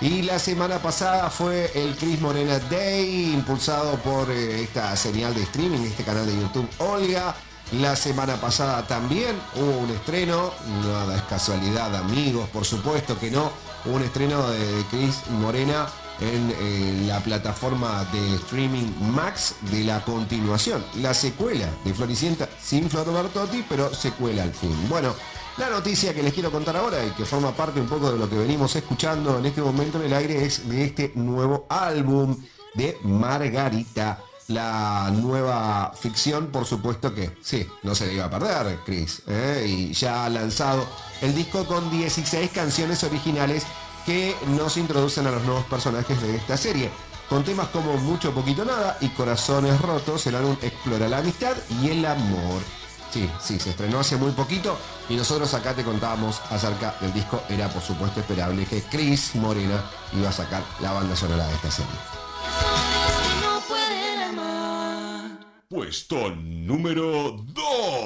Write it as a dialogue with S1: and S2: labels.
S1: Y la semana pasada fue el Cris Morena Day, impulsado por esta señal de streaming, este canal de YouTube Olga. La semana pasada también hubo un estreno, nada es casualidad, amigos, por supuesto que no. Hubo un estreno de Cris Morena en la plataforma de streaming Max de la continuación, la secuela de Floricienta, sin Flor Bertotti, pero secuela al fin. Bueno, la noticia que les quiero contar ahora y que forma parte un poco de lo que venimos escuchando en este momento en el aire es de este nuevo álbum de Margarita. La nueva ficción, por supuesto que sí, no se le iba a perder, Cris, y ya ha lanzado el disco con 16 canciones originales que nos introducen a los nuevos personajes de esta serie. Con temas como Mucho Poquito Nada y Corazones Rotos, el álbum explora la amistad y el amor. Sí, se estrenó hace muy poquito y nosotros acá te contábamos acerca del disco. Era por supuesto esperable que Cris Morena iba a sacar la banda sonora de esta serie.
S2: Puesto número 2.